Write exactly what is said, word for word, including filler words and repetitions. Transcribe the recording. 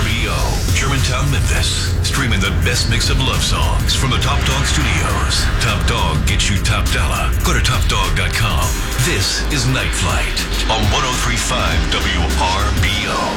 R B O, Germantown, Memphis. Streaming the best mix of love songs from the Top Dog Studios. Top Dog gets you top dollar. Go to top dog dot com. This is Night Flight on one oh three point five W R B O.